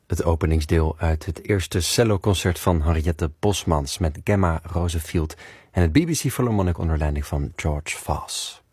Het openingsdeel uit het eerste celloconcert van Henriette Bosmans met Gemma Rosefield en het BBC Philharmonic onder leiding van George Fass.